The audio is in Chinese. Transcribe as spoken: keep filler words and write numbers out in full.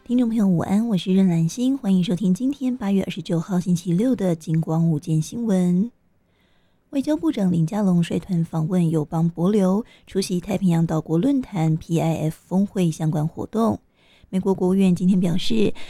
听众朋友午安，我是任兰心，欢迎收听今天八月二十九号星期六的金光午间新闻。外交部长林佳龙率团访问友邦帛琉，出席太平洋岛国论坛 P I F 峰会相关活动。美国国务院今天表示，